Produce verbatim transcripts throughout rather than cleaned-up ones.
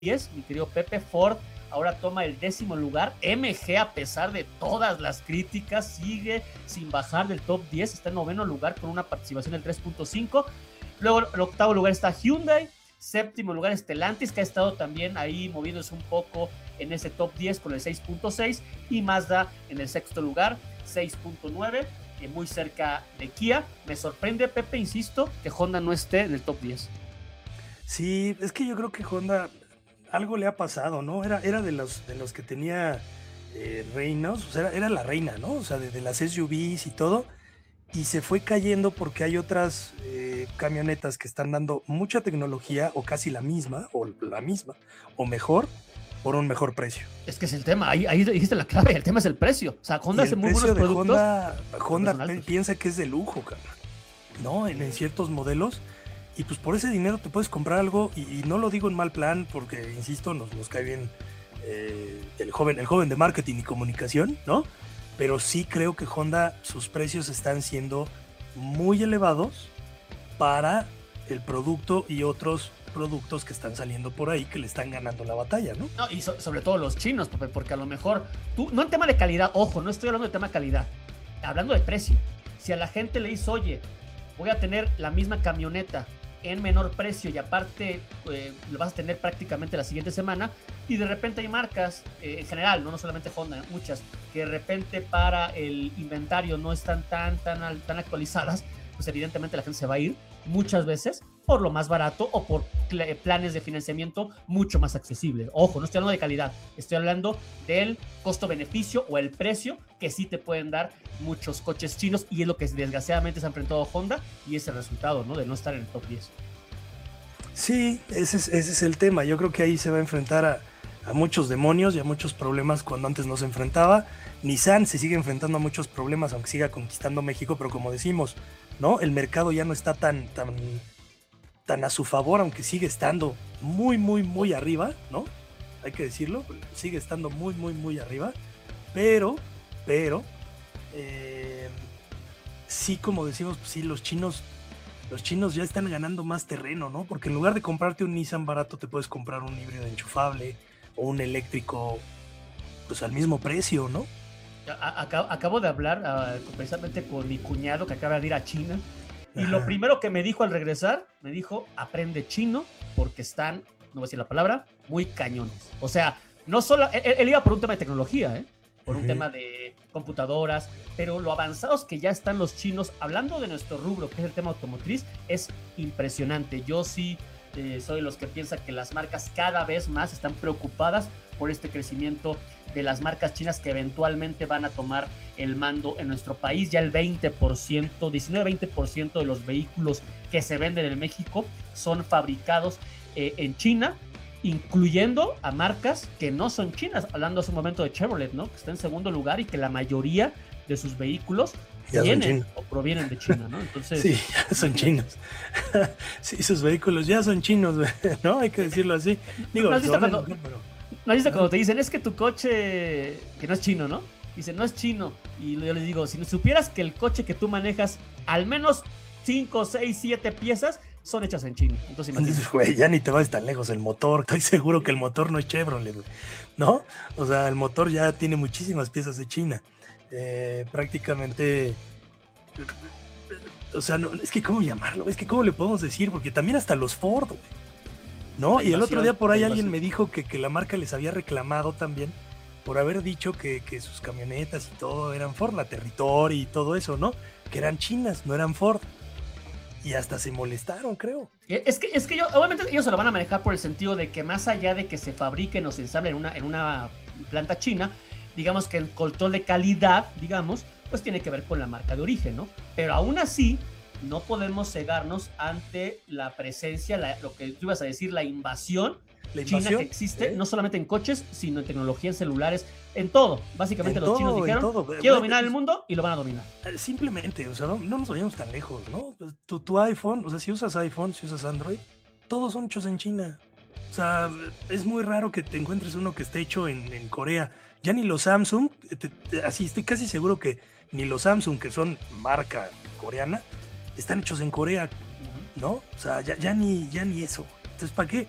diez, mi querido Pepe. Ford ahora toma el décimo lugar. M G, a pesar de todas las críticas, sigue sin bajar del top diez, está en noveno lugar con una participación del tres punto cinco. Luego, en octavo lugar está Hyundai. Séptimo lugar Stellantis, que ha estado también ahí moviéndose un poco en ese top diez con el seis punto seis. Y Mazda en el sexto lugar, seis punto nueve, eh, muy cerca de Kia. Me sorprende, Pepe, insisto, que Honda no esté en el top diez. Sí, es que yo creo que Honda algo le ha pasado, ¿no? Era, era de, los, de los que tenía eh, reinos, o sea, era, era la reina, ¿no? O sea, de, de las S U Vs y todo. Y se fue cayendo porque hay otras eh, camionetas que están dando mucha tecnología o casi la misma, o la misma, o mejor, por un mejor precio. Es que es el tema, ahí, ahí dijiste la clave, el tema es el precio. O sea, Honda hace muy buenos productos. Honda, Honda pe- piensa que es de lujo, cabrón, ¿no? En, en ciertos modelos. Y pues por ese dinero te puedes comprar algo, y, y no lo digo en mal plan, porque, insisto, nos, nos cae bien eh, el, joven, el joven de marketing y comunicación, ¿no? Pero sí creo que Honda, sus precios están siendo muy elevados para el producto y otros productos que están saliendo por ahí que le están ganando la batalla, ¿no? No, y so, sobre todo los chinos, Pepe, porque a lo mejor, tú, no en tema de calidad, ojo, no estoy hablando de tema de calidad, hablando de precio. Si a la gente le dice, oye, voy a tener la misma camioneta en menor precio y aparte eh, lo vas a tener prácticamente la siguiente semana, y de repente hay marcas, eh, en general, no, no solamente Honda, muchas, que de repente para el inventario no están tan, tan, tan actualizadas, pues evidentemente la gente se va a ir muchas veces por lo más barato o por planes de financiamiento mucho más accesibles. Ojo, no estoy hablando de calidad, estoy hablando del costo-beneficio o el precio que sí te pueden dar muchos coches chinos, y es lo que desgraciadamente se ha enfrentado Honda, y es el resultado, ¿no?, de no estar en el top diez. Sí, ese es, ese es el tema. Yo creo que ahí se va a enfrentar a, a muchos demonios y a muchos problemas cuando antes no se enfrentaba. Nissan se sigue enfrentando a muchos problemas, aunque siga conquistando México, pero como decimos, ¿no? El mercado ya no está tan, tan, tan a su favor, aunque sigue estando muy, muy, muy arriba, ¿no? Hay que decirlo, sigue estando muy, muy, muy arriba, pero, pero, eh, sí, como decimos, pues sí, los chinos, los chinos ya están ganando más terreno, ¿no? Porque en lugar de comprarte un Nissan barato, te puedes comprar un híbrido enchufable o un eléctrico, pues al mismo precio, ¿no? Acabo, acabo de hablar uh, precisamente con mi cuñado que acaba de ir a China, y Ajá. Lo primero que me dijo al regresar, me dijo, aprende chino porque están, no voy a decir la palabra, muy cañones. O sea, no solo, él, él iba por un tema de tecnología, ¿eh? por un uh-huh. tema de computadoras, pero lo avanzados que ya están los chinos, hablando de nuestro rubro, que es el tema automotriz, es impresionante. Yo sí eh, soy de los que piensan que las marcas cada vez más están preocupadas por este crecimiento de las marcas chinas que eventualmente van a tomar el mando en nuestro país. Ya el veinte por ciento, diecinueve a veinte por ciento de los vehículos que se venden en México son fabricados eh, en China, incluyendo a marcas que no son chinas. Hablando hace un momento de Chevrolet, ¿no?, que está en segundo lugar y que la mayoría de sus vehículos ya vienen o provienen de China, ¿no? Entonces, sí, ya son chinos. Sí, sus vehículos ya son chinos, ¿no? Hay que decirlo así. Digo, ¿no has visto cuando, ¿no has visto cuando te dicen, es que tu coche, que no es chino, ¿no? Dicen, no es chino. Y yo les digo, si supieras que el coche que tú manejas, al menos cinco, seis, siete piezas son hechas en China. Entonces, imagínate. Güey, ya ni te vas tan lejos. El motor, estoy seguro que el motor no es Chevrolet, ¿no? O sea, el motor ya tiene muchísimas piezas de China. Eh, prácticamente, o sea, no, es que cómo llamarlo, es que cómo le podemos decir, porque también hasta los Ford, güey, ¿no? La y el otro día por ahí alguien me dijo que, que la marca les había reclamado también por haber dicho que, que sus camionetas y todo eran Ford, la Territory y todo eso, ¿no? Que eran chinas, no eran Ford. Y hasta se molestaron, creo. Es que, es que yo, obviamente ellos se lo van a manejar por el sentido de que más allá de que se fabriquen o se ensamblen en una, en una planta china, digamos que el control de calidad, digamos, pues tiene que ver con la marca de origen, ¿no? Pero aún así, no podemos cegarnos ante la presencia, la, lo que tú ibas a decir, la invasión, la invasión china que existe, ¿eh? No solamente en coches, sino en tecnología, en celulares, en todo. Básicamente en los todo, chinos dijeron, todo. Quiero dominar el mundo, y lo van a dominar. Simplemente, o sea, no, no nos vayamos tan lejos, ¿no? Tu, tu iPhone, o sea, si usas iPhone, si usas Android, todos son hechos en China. O sea, es muy raro que te encuentres uno que esté hecho en, en Corea. Ya ni los Samsung, te, te, así estoy casi seguro que ni los Samsung, que son marca coreana, están hechos en Corea, ¿no? O sea, ya, ya, ni, ya ni eso. Entonces, ¿para qué?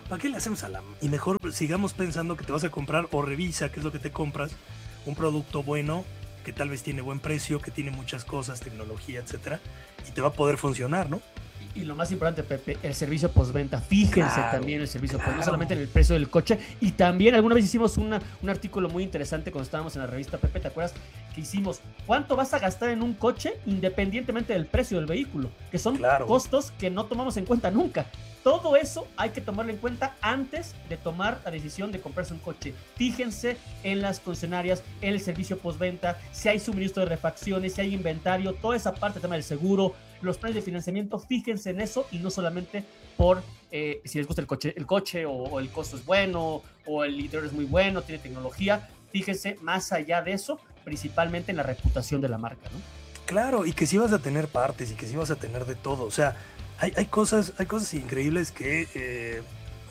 ¿para qué le hacemos a la...? Y mejor sigamos pensando que te vas a comprar, o revisa qué es lo que te compras, un producto bueno, que tal vez tiene buen precio, que tiene muchas cosas, tecnología, etcétera, y te va a poder funcionar, ¿no? Y lo más importante, Pepe, el servicio postventa. Fíjense claro, también el servicio claro. postventa, no solamente en el precio del coche. Y también alguna vez hicimos una, un artículo muy interesante cuando estábamos en la revista, Pepe, ¿te acuerdas? Que hicimos, ¿cuánto vas a gastar en un coche independientemente del precio del vehículo? Que son claro. costos que no tomamos en cuenta nunca. Todo eso hay que tomarlo en cuenta antes de tomar la decisión de comprarse un coche. Fíjense en las concesionarias, en el servicio postventa, si hay suministro de refacciones, si hay inventario, toda esa parte, el tema del seguro, los planes de financiamiento, fíjense en eso y no solamente por eh, si les gusta el coche, el coche o, o el costo es bueno o el interior es muy bueno, tiene tecnología. Fíjense más allá de eso, principalmente en la reputación de la marca, ¿no? Claro, y que sí vas a tener partes y que sí vas a tener de todo, o sea, hay, hay, cosas, hay cosas increíbles que eh,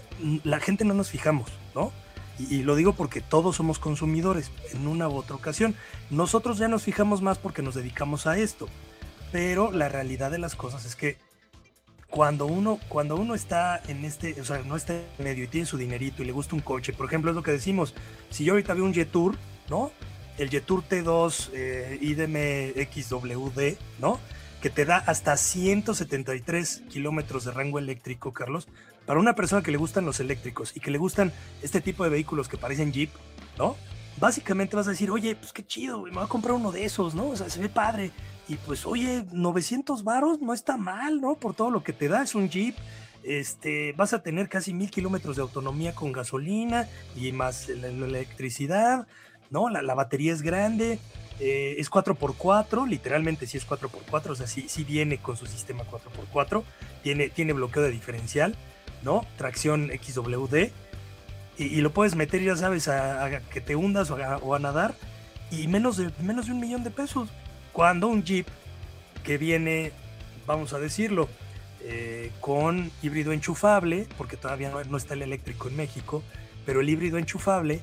la gente no nos fijamos, ¿no? Y, y lo digo porque todos somos consumidores en una u otra ocasión. Nosotros ya nos fijamos más porque nos dedicamos a esto, pero la realidad de las cosas es que cuando uno, cuando uno está en este, o sea, no está en medio y tiene su dinerito y le gusta un coche, por ejemplo, es lo que decimos, si yo ahorita veo un Jetour, ¿no? El Jetour T dos eh, I D M X W D, ¿no? Que te da hasta ciento setenta y tres kilómetros de rango eléctrico, Carlos, para una persona que le gustan los eléctricos y que le gustan este tipo de vehículos que parecen Jeep, ¿no? Básicamente vas a decir, oye, pues qué chido, me voy a comprar uno de esos, ¿no? O sea, se ve padre. Y pues, oye, novecientos varos no está mal, ¿no? Por todo lo que te da, es un Jeep. Este, vas a tener casi mil kilómetros de autonomía con gasolina y más la, la electricidad, ¿no? La, la batería es grande, eh, es cuatro por cuatro, literalmente sí es cuatro por cuatro, o sea, sí, sí viene con su sistema cuatro por cuatro, tiene, tiene bloqueo de diferencial, ¿no? Tracción X W D, y, y lo puedes meter, ya sabes, a, a que te hundas o a, o a nadar, y menos de, menos de un millón de pesos. Cuando un Jeep que viene, vamos a decirlo, eh, con híbrido enchufable, porque todavía no, no está el eléctrico en México, pero el híbrido enchufable,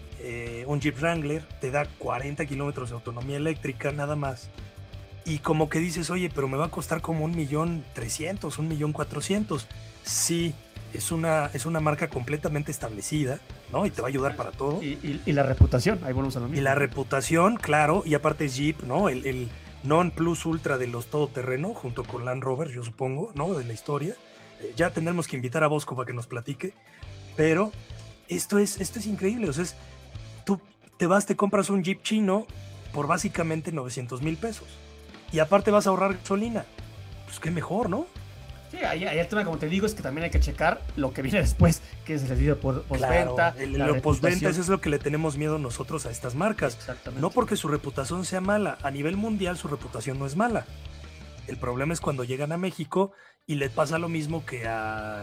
eh, un Jeep Wrangler, te da cuarenta kilómetros de autonomía eléctrica nada más. Y como que dices, oye, pero me va a costar como un millón trescientos, un millón cuatrocientos. Sí, es una, es una marca completamente establecida, ¿no? Y te va a ayudar para todo. Y, y, y la reputación, ahí volvemos a lo mismo. Y la reputación, claro, y aparte es Jeep, ¿no? El, el non plus ultra de los todoterreno, junto con Land Rover, yo supongo, ¿no? De la historia. Eh, ya tendremos que invitar a Bosco para que nos platique. Pero esto es, esto es increíble, o sea, es, tú te vas, te compras un Jeep chino por básicamente novecientos mil pesos. Y aparte vas a ahorrar gasolina. Pues qué mejor, ¿no? Sí, ahí, ahí el tema, como te digo, es que también hay que checar lo que viene después, que es el servicio postventa. Claro, lo postventa, eso es lo que le tenemos miedo nosotros a estas marcas. Exactamente. No porque su reputación sea mala, a nivel mundial su reputación no es mala. El problema es cuando llegan a México y les pasa lo mismo que a,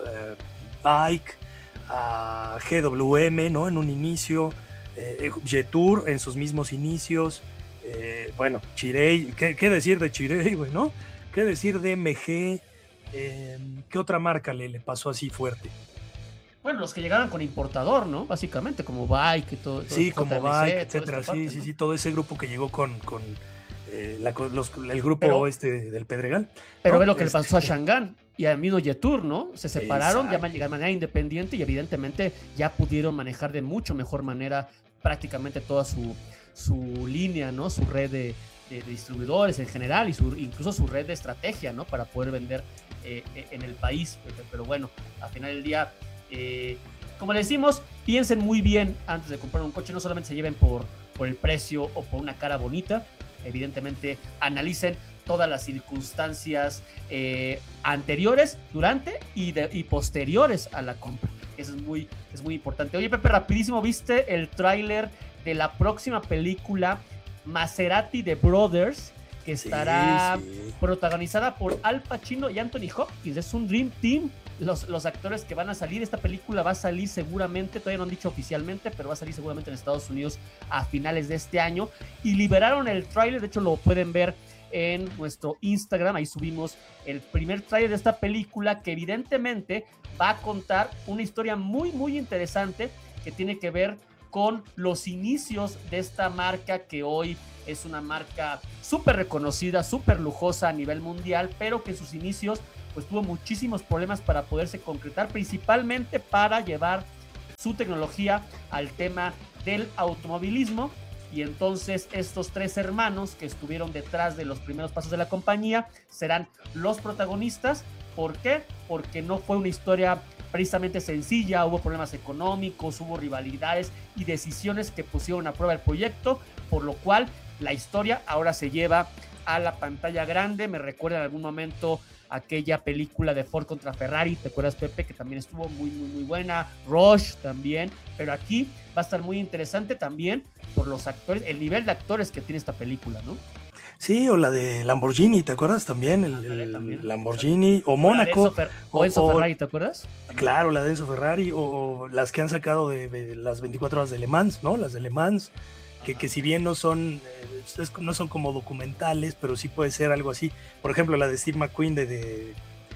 a Bike, a G W M, ¿no? En un inicio, eh, Jetour en sus mismos inicios, eh, bueno, Chery, ¿qué, ¿qué decir de Chery, güey, no? ¿Qué decir de M G? Eh, ¿Qué otra marca le, le pasó así fuerte? Bueno, los que llegaron con importador, ¿no? Básicamente, como Bike y todo. todo sí, como J M C, Bike, etcétera. Sí, parte, sí, ¿no? sí, todo ese grupo que llegó con, con eh, la, los, el grupo pero, este del Pedregal. Pero ¿no? ve lo que este, le pasó a Shangan y a Mino Jetour, ¿no? Se separaron ya de manera independiente y evidentemente ya pudieron manejar de mucho mejor manera prácticamente toda su, su línea, ¿no? Su red de, de, de distribuidores en general y su, incluso su red de estrategia, ¿no? Para poder vender eh, en el país. Pero bueno, al final del día, eh, como le decimos, piensen muy bien antes de comprar un coche, no solamente se lleven por, por el precio o por una cara bonita, evidentemente analicen todas las circunstancias eh, anteriores, durante y, de, y posteriores a la compra. Eso es muy, es muy importante. Oye, Pepe, rapidísimo, ¿viste el tráiler de la próxima película Maserati The Brothers, que estará sí, sí. protagonizada por Al Pacino y Anthony Hopkins? Es un Dream Team, los, los actores que van a salir. Esta película va a salir seguramente, todavía no han dicho oficialmente, pero va a salir seguramente en Estados Unidos a finales de este año. Y liberaron el tráiler, de hecho lo pueden ver en nuestro Instagram, ahí subimos el primer tráiler de esta película, que evidentemente va a contar una historia muy, muy interesante que tiene que ver con los inicios de esta marca que hoy es una marca súper reconocida, súper lujosa a nivel mundial, pero que en sus inicios pues tuvo muchísimos problemas para poderse concretar, principalmente para llevar su tecnología al tema del automovilismo. Y entonces estos tres hermanos que estuvieron detrás de los primeros pasos de la compañía serán los protagonistas. ¿Por qué? Porque no fue una historia precisamente sencilla, hubo problemas económicos, hubo rivalidades y decisiones que pusieron a prueba el proyecto, por lo cual la historia ahora se lleva a la pantalla grande. Me recuerda en algún momento aquella película de Ford contra Ferrari, ¿te acuerdas, Pepe? Que también estuvo muy, muy, muy buena. Rush también, pero aquí va a estar muy interesante también por los actores, el nivel de actores que tiene esta película, ¿no? Sí, o la de Lamborghini, ¿te acuerdas también? El, el también. Lamborghini, o Mónaco. O, Fer o Enzo o, Ferrari, ¿te acuerdas? Claro, la de Enzo Ferrari, o las que han sacado de, de las veinticuatro horas de Le Mans, ¿no? Las de Le Mans, que, que si bien no son, eh, no son como documentales, pero sí puede ser algo así. Por ejemplo, la de Steve McQueen de, de,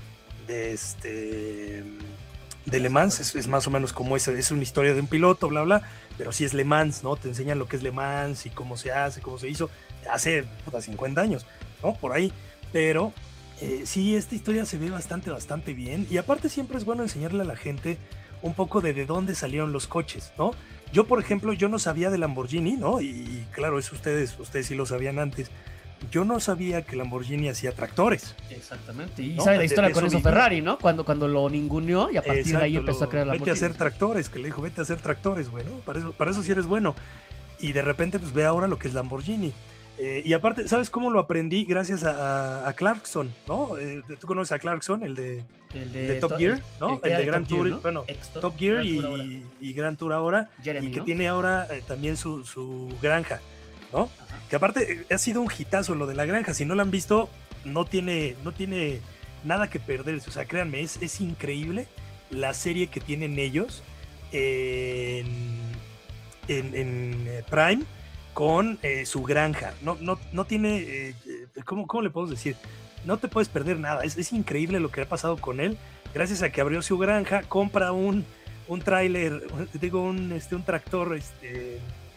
de este... de Le Mans, es, es más o menos como esa, es una historia de un piloto, bla, bla, pero sí es Le Mans, ¿no? Te enseñan lo que es Le Mans y cómo se hace, cómo se hizo, hace puta, cincuenta años, ¿no? Por ahí, pero eh, sí, esta historia se ve bastante, bastante bien, y aparte siempre es bueno enseñarle a la gente un poco de de dónde salieron los coches, ¿no? Yo, por ejemplo, yo no sabía de Lamborghini, ¿no? Y, y claro, eso ustedes, ustedes sí lo sabían antes. Yo no sabía que Lamborghini hacía tractores. Exactamente. Y ¿no? sabe la historia de, de con Enzo Ferrari, ¿no? Cuando, cuando lo ninguneó y a partir Exacto, de ahí empezó lo, a crear Lamborghini. Vete a hacer tractores, que le dijo, vete a hacer tractores, güey, ¿no? Para eso, para eso sí eres bueno. Y de repente, pues ve ahora lo que es Lamborghini. Eh, y aparte, ¿sabes cómo lo aprendí? Gracias a, a Clarkson, ¿no? Eh, ¿Tú conoces a Clarkson, el de, el de, el de Top Gear, ¿no? El, el de Grand Tour, Gear, ¿no? Bueno, Top, Top Gear y, y Grand Tour ahora. Jeremy, y que ¿no? tiene ahora eh, también su, su granja, ¿no? Ajá. Que aparte ha sido un hitazo lo de la granja. Si no lo han visto, no tiene, no tiene nada que perder. O sea, créanme, es, es increíble la serie que tienen ellos en, en, en Prime con eh, su granja. No, no, no tiene, eh, ¿cómo, ¿cómo le podemos decir? No te puedes perder nada. Es, es increíble lo que ha pasado con él. Gracias a que abrió su granja, compra un, un tráiler, digo, un, este, un tractor, este...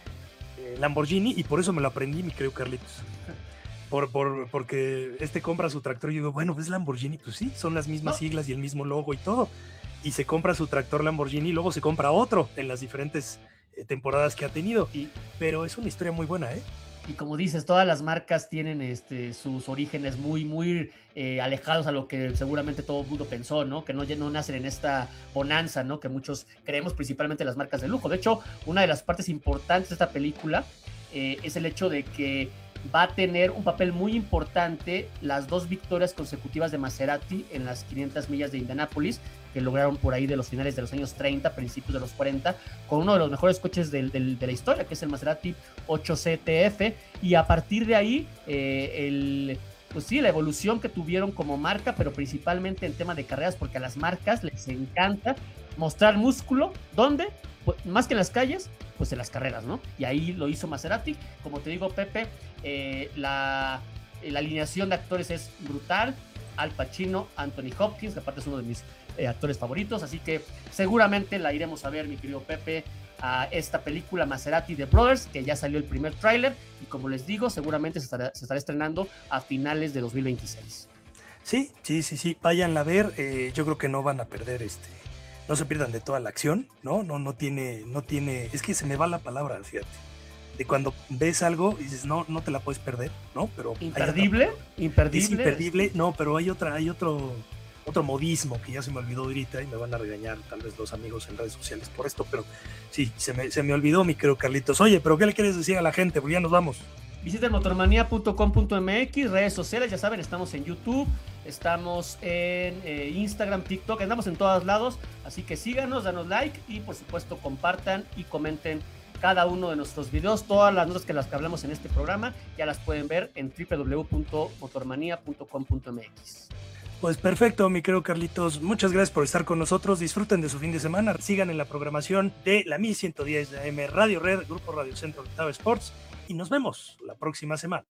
Lamborghini, y por eso me lo aprendí, mi querido Carlitos. Por, por, porque este compra su tractor y yo digo, bueno, ¿es Lamborghini? Pues sí, son las mismas no. siglas y el mismo logo y todo. Y se compra su tractor Lamborghini y luego se compra otro en las diferentes eh, temporadas que ha tenido. Y, pero es una historia muy buena, ¿eh? Y como dices, todas las marcas tienen este, sus orígenes muy, muy eh, alejados a lo que seguramente todo el mundo pensó, ¿no? Que no, no nacen en esta bonanza, ¿no? Que muchos creemos, principalmente las marcas de lujo. De hecho, una de las partes importantes de esta película eh, es el hecho de que va a tener un papel muy importante las dos victorias consecutivas de Maserati en las quinientas millas de Indianápolis, que lograron por ahí de los finales de los años treinta, principios de los cuarenta, con uno de los mejores coches del, del, de la historia, que es el Maserati ocho C T F, y a partir de ahí, eh, el, pues sí, la evolución que tuvieron como marca, pero principalmente en tema de carreras, porque a las marcas les encanta mostrar músculo, ¿dónde? Pues, más que en las calles, pues en las carreras, ¿no? Y ahí lo hizo Maserati. Como te digo, Pepe, eh, la, la alineación de actores es brutal. Al Pacino, Anthony Hopkins, que aparte es uno de mis eh, actores favoritos, así que seguramente la iremos a ver, mi querido Pepe, a esta película Maserati The Brothers, que ya salió el primer tráiler, y como les digo, seguramente se estará, se estará estrenando a finales de dos mil veintiséis. Sí, sí, sí, sí, váyanla a ver, eh, yo creo que no van a perder este, no se pierdan de toda la acción, ¿no? No, no tiene, no tiene, es que se me va la palabra, fíjate. De cuando ves algo y dices, no, no te la puedes perder, ¿no? Pero imperdible, imperdible. Es imperdible, no, pero hay otra, hay otro, otro modismo que ya se me olvidó ahorita y me van a regañar tal vez los amigos en redes sociales por esto, pero sí, se me, se me olvidó, mi querido Carlitos. Oye, pero ¿qué le quieres decir a la gente? Porque ya nos vamos. Visiten motormanía punto com punto m x, redes sociales, ya saben, estamos en YouTube, estamos en eh, Instagram, TikTok, andamos en todos lados, así que síganos, danos like y por supuesto compartan y comenten cada uno de nuestros videos. Todas las notas que las que hablamos en este programa ya las pueden ver en doble u doble u doble u punto motormanía punto com punto m x. Pues perfecto, mi querido Carlitos. Muchas gracias por estar con nosotros. Disfruten de su fin de semana. Sigan en la programación de la mil ciento diez de A M Radio Red, Grupo Radio Centro Octava Sports. Y nos vemos la próxima semana.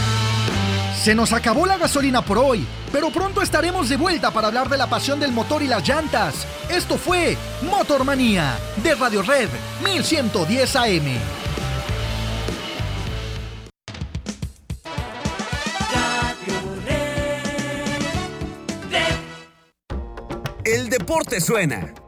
Se nos acabó la gasolina por hoy, pero pronto estaremos de vuelta para hablar de la pasión del motor y las llantas. Esto fue Motormanía, de Radio Red mil ciento diez A M. El deporte suena